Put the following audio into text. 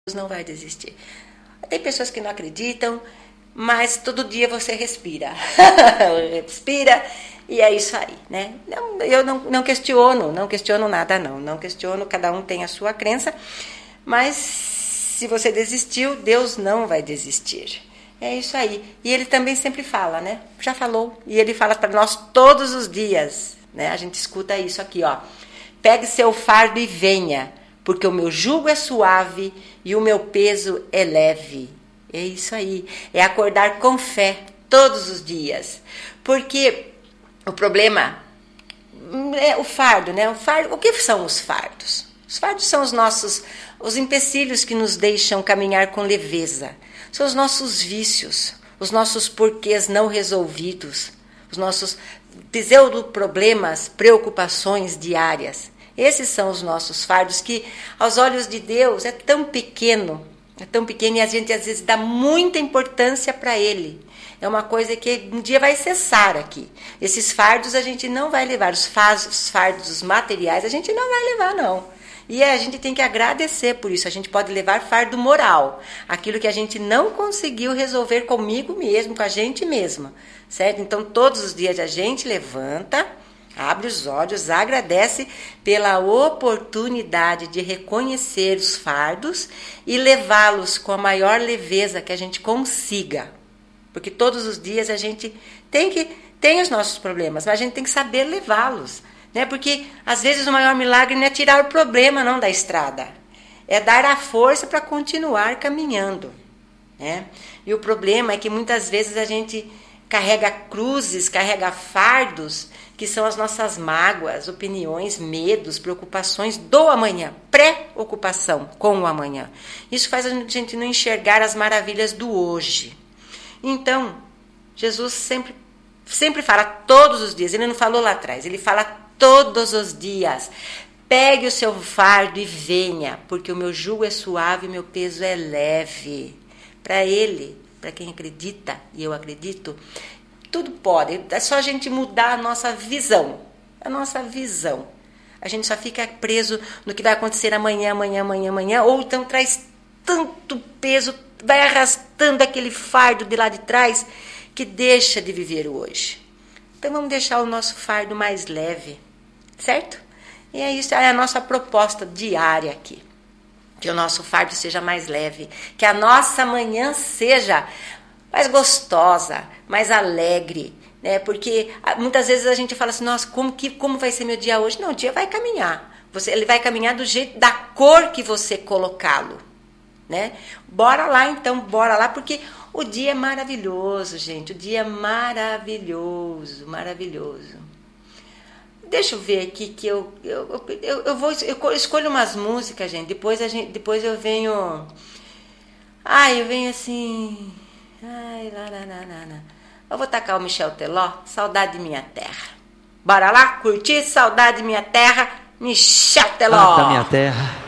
não vai desistir. Tem pessoas que não acreditam, mas todo dia você respira. Respira e é isso aí, né? Eu não questiono nada, não questiono, cada um tem a sua crença, mas se você desistiu, Deus não vai desistir. É isso aí. E ele também sempre fala, né? Já falou. E ele fala para nós todos os dias, né? A gente escuta isso aqui, ó. Pegue seu fardo e venha, porque o meu jugo é suave e o meu peso é leve. É isso aí. É acordar com fé todos os dias. Porque o problema é o fardo, né? O que são os fardos? Os fardos são os empecilhos que nos deixam caminhar com leveza. São os nossos vícios, os nossos porquês não resolvidos, os nossos pseudo-problemas, preocupações diárias. Esses são os nossos fardos que, aos olhos de Deus, é tão pequeno e a gente às vezes dá muita importância para ele. É uma coisa que um dia vai cessar aqui. Esses fardos a gente não vai levar, os fardos materiais a gente não vai levar, não. E a gente tem que agradecer por isso. A gente pode levar fardo moral, aquilo que a gente não conseguiu resolver comigo mesmo, com a gente mesma, certo? Então, todos os dias a gente levanta, abre os olhos, agradece pela oportunidade de reconhecer os fardos e levá-los com a maior leveza que a gente consiga. Porque todos os dias a gente tem os nossos problemas, mas a gente tem que saber levá-los. Né? Porque às vezes o maior milagre não é tirar o problema não da estrada, é dar a força para continuar caminhando, né? E o problema é que muitas vezes a gente carrega cruzes, carrega fardos que são as nossas mágoas, opiniões, medos, preocupações do amanhã, pré-ocupação com o amanhã. Isso faz a gente não enxergar as maravilhas do hoje. Então, Jesus sempre fala todos os dias, ele não falou lá atrás, ele fala todos os dias, pegue o seu fardo e venha, porque o meu jugo é suave e o meu peso é leve. Para ele, para quem acredita, e eu acredito, tudo pode, é só a gente mudar a nossa visão, A gente só fica preso no que vai acontecer amanhã, ou então traz tanto peso, vai arrastando aquele fardo de lá de trás, que deixa de viver o hoje. Então vamos deixar o nosso fardo mais leve, certo? E é isso, é a nossa proposta diária aqui. Que o nosso fardo seja mais leve, que a nossa manhã seja mais gostosa, mais alegre, né? Porque muitas vezes a gente fala assim, nossa, como vai ser meu dia hoje? Não, o dia vai caminhar. Ele vai caminhar do jeito, da cor que você colocá-lo, né? Bora lá então, porque o dia é maravilhoso, gente. O dia é maravilhoso. Deixa eu ver aqui que eu escolho umas músicas, gente. Depois eu venho. Eu venho assim. Lá. Eu vou tacar o Michel Teló, Saudade de Minha Terra. Bora lá curtir Saudade de Minha Terra, Michel Teló. Da minha terra.